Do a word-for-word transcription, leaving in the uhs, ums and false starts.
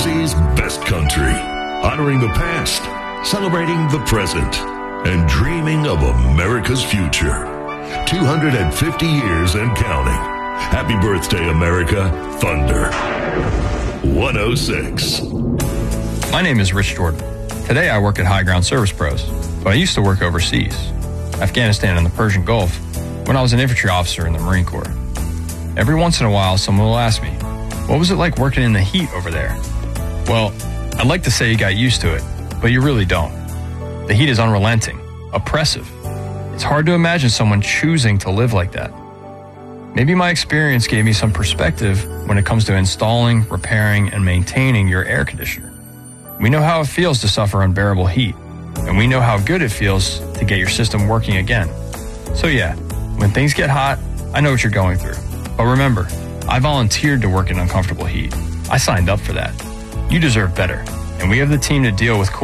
Jersey's best country, honoring the past, celebrating the present, and dreaming of America's future. two hundred fifty years and counting. Happy birthday, America. Thunder. one oh six. My name is Rich Jordan. Today I work at High Ground Service Pros, but I used to work overseas, Afghanistan and the Persian Gulf, when I was an infantry officer in the Marine Corps. Every once in a while, someone will ask me, what was it like working in the heat over there? Well, I'd like to say you got used to it, but you really don't. The heat is unrelenting, oppressive. It's hard to imagine someone choosing to live like that. Maybe my experience gave me some perspective when it comes to installing, repairing, and maintaining your air conditioner. We know how it feels to suffer unbearable heat, and we know how good it feels to get your system working again. So yeah, when things get hot, I know what you're going through. But remember, I volunteered to work in uncomfortable heat. I signed up for that. You deserve better, and we have the team to deal with cool